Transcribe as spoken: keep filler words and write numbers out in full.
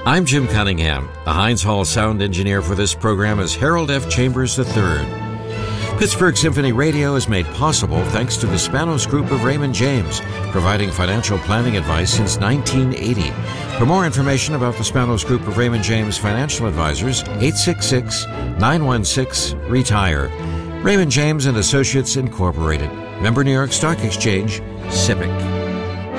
I'm Jim Cunningham. The Heinz Hall sound engineer for this program is Harold F. Chambers the third. Pittsburgh Symphony Radio is made possible thanks to the Spanos Group of Raymond James, providing financial planning advice since nineteen eighty. For more information about the Spanos Group of Raymond James Financial Advisors, eight six six, nine one six, RETIRE. Raymond James and Associates Incorporated. Member New York Stock Exchange, S I P C.